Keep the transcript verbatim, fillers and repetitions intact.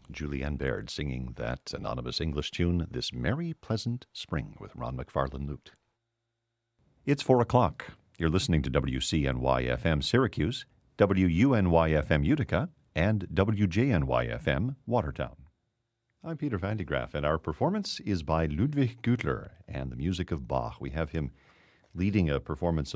Julianne Baird singing that anonymous English tune, This Merry Pleasant Spring, with Ron McFarlane Lute. It's four o'clock. You're listening to W C N Y F M Syracuse, W U N Y F M Utica, and W J N Y F M Watertown. I'm Peter Van de Graaff, and our performance is by Ludwig Gütler and the music of Bach. We have him leading a performance